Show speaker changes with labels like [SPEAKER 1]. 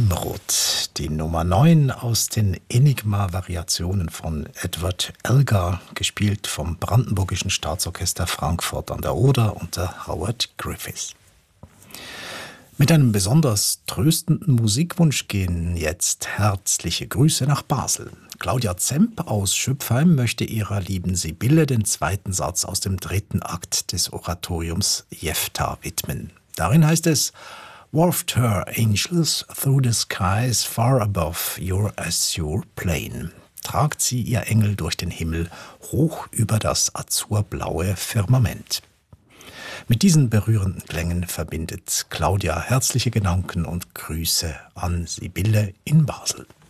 [SPEAKER 1] Nimrod, die Nummer 9 aus den Enigma-Variationen von Edward Elgar, gespielt vom Brandenburgischen Staatsorchester Frankfurt an der Oder unter Howard Griffiths. Mit einem besonders tröstenden Musikwunsch gehen jetzt herzliche Grüße nach Basel. Claudia Zemp aus Schüpfheim möchte ihrer lieben Sibylle den zweiten Satz aus dem dritten Akt des Oratoriums Jephthah widmen. Darin heißt es: Wafted her angels through the skies far above your azure plain. Tragt sie ihr Engel durch den Himmel hoch über das azurblaue Firmament. Mit diesen berührenden Klängen verbindet Claudia herzliche Gedanken und Grüße an Sibylle in Basel.